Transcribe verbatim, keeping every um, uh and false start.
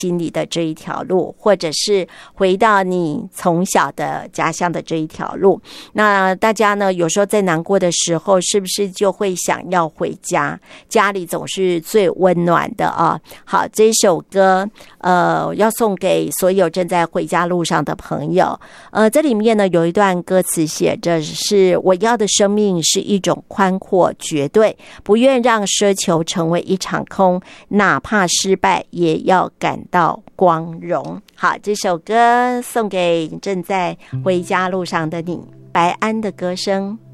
心里的这一条路，或者是回到你从小的家乡的这一条路。那大家呢，有时候在难过的时候，是不是就会想要回家？家里总是最温暖的啊。好，这一首歌，呃，要送给所有正在回家路上的朋友。呃，这里面呢有一段歌词写着：是我要的生命是一种宽阔绝对，不愿让奢求成为一场空，哪怕失败也要感到光荣。好，这首歌送给正在回家路上的你，白安的歌声。